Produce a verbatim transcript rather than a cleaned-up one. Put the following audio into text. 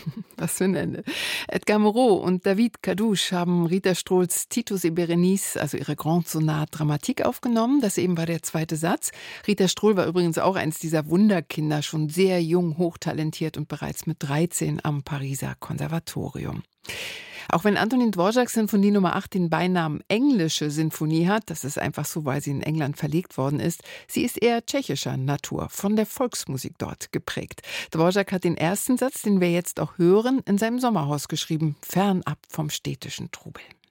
Was für ein Ende. Edgar Moreau und David Kadouche haben Rita Strolz Titus et Berenice, also ihre Grande Sonate Dramatique, aufgenommen. Das eben war der zweite Satz. Rita Strohl war übrigens auch eins dieser Wunderkinder, schon sehr jung, hochtalentiert und bereits mit dreizehn am Pariser Konservatorium. Auch wenn Antonin Dvořáks Sinfonie Nummer acht den Beinamen englische Sinfonie hat, das ist einfach so, weil sie in England verlegt worden ist, sie ist eher tschechischer Natur, von der Volksmusik dort geprägt. Dvořák hat den ersten Satz, den wir jetzt auch hören, in seinem Sommerhaus geschrieben, fernab vom städtischen Trubel.